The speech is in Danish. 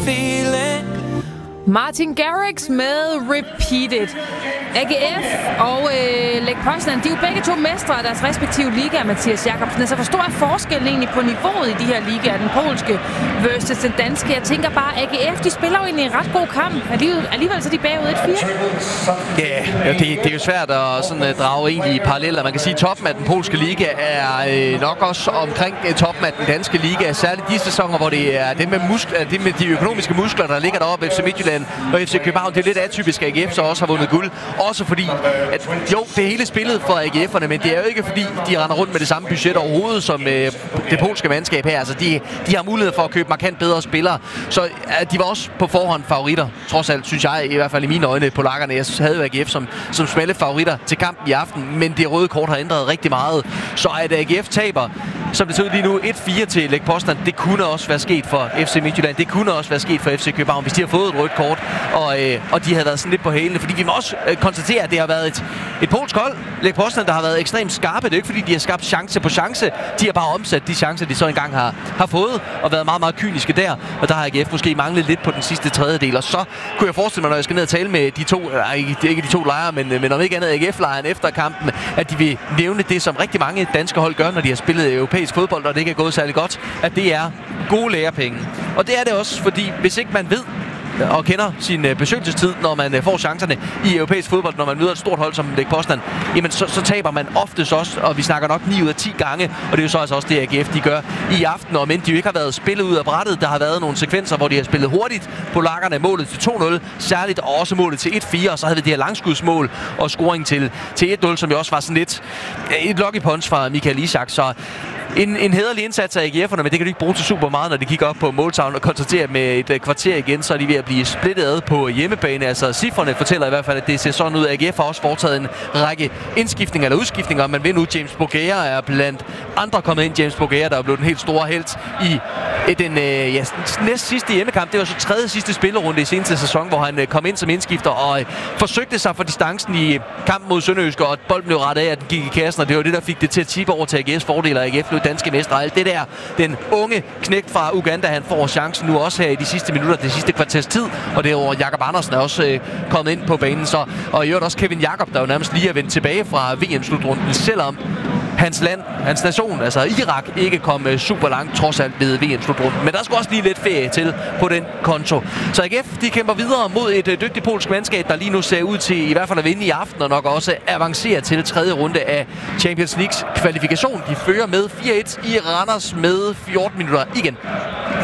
feeling. Martin Garrix med Repeat It. AGF og Lech Poznan, de er jo begge to mestre af deres respektive ligaer, Mathias Jakobsen. Altså, hvor stor er forskellen egentlig på niveauet i de her ligaer, den polske versus den danske? Jeg tænker bare, AGF, de spiller jo egentlig en ret god kamp. Alligevel så er de bagud 1-4. Ja, det er jo svært at sådan, drage egentlig paralleller. Man kan sige, at toppen af den polske liga er nok også omkring toppen af den danske liga. Særligt de sæsoner, hvor det er det med de økonomiske muskler, der ligger deroppe. FC Midtjylland og FC København, det er lidt atypisk, at AGF så også har vundet guld. Også fordi, at jo, det er hele spillet for AGF'erne, men det er jo ikke fordi, de render rundt med det samme budget overhovedet som det polske mandskab her. Altså, de har mulighed for at købe markant bedre spillere. Så de var også på forhånd favoritter. Trods alt, synes jeg, i hvert fald i mine øjne, polakkerne. Jeg havde jo AGF som smalle favoritter til kampen i aften, men det røde kort har ændret rigtig meget. Så at AGF taber, som det ser ud lige nu, 1-4 til Lech Poznan, det kunne også være sket for FC Midtjylland. Det kunne også være sket for FC København, hvis de har fået et rødt kort, og de havde været sådan lidt på hælene. Fordi vi må også konstatere, at det har været et polsk hold, Lech Poznan, der har været ekstremt skarpe. Det er ikke fordi, de har skabt chance på chance. De har bare omsat de chancer, de så engang har fået, og været meget, meget kyniske der. Og der har AGF måske manglet lidt på den sidste tredjedel. Og så kunne jeg forestille mig, når jeg skal ned og tale med de to, ikke de to lejre, men om ikke andet AGF-lejren efter kampen, at de vil nævne det, som rigtig mange danske hold gør, når de har spillet europæisk fodbold, og det ikke er gået særlig godt, at det er gode lærepenge. Og det er det også, fordi hvis ikke man ved og kender sin besøgelsestid, når man får chancerne i europæisk fodbold, når man møder et stort hold som Lech Poznan, jamen så taber man oftest også, og vi snakker nok 9 ud af 10 gange, og det er jo så altså også det, AGF de gør i aften, og men de jo ikke har været spillet ud af brættet. Der har været nogle sekvenser, hvor de har spillet hurtigt. Polakkerne målet til 2-0, særligt også målet til 1-4, og så havde vi det her langskudsmål og scoring til 1-0, som jo også var sådan lidt et lucky punch fra Michael Isak, så en hæderlig indsats af AGF'erne, men det kan de ikke bruge til super meget, når de kigger op på måltavlen og konstaterer med et kvarter igen, så er de ved at blive splittet ad på hjemmebane. Altså, cifrene fortæller i hvert fald, at det ser sådan ud. AGF har også foretaget en række indskiftninger eller udskiftninger. Man ved nu, James Bougea er blandt andre kommet ind. James Bougea, der er blevet den helt store helt i den næst sidste hjemmekamp. Det var så tredje sidste spillerunde i seneste sæson, hvor han kom ind som indskifter og forsøgte sig for distancen i kampen mod Sønderjyske, og bolden blev rettet af, at den gik i kassen, og det var det, der fik det til at tippe over til AGF's fordel, og AGF blev danske mestre. Alt det der, den unge knægt fra Uganda, han får chancen nu også her i de sidste minutter, det sidste kvarters tid, og det er over Jakob Andersen er også kommet ind på banen, så, og i øvrigt også Kevin Jakob, der jo nærmest lige er vendt tilbage fra VM-slutrunden, selvom hans land, hans nation, altså Irak, ikke kom super langt trods alt ved VM-slutrunden. Men der skulle også lige lidt ferie til på den konto. Så AGF, de kæmper videre mod et dygtigt polsk mandskab, der lige nu ser ud til i hvert fald at vinde i aften, og nok også avancere til tredje runde af Champions Leagues kvalifikation. De fører med 4-1 i Randers med 14 minutter igen.